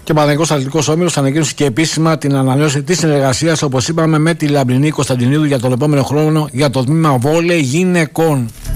Και ο Παναθηναϊκός Αθλητικός Όμιλος ανακοίνωσε και επίσημα την ανανέωση της συνεργασίας, όπως είπαμε, με τη Λαμπρινή Κωνσταντινίδου για τον επόμενο χρόνο για το τμήμα βόλεϊ γυναικών.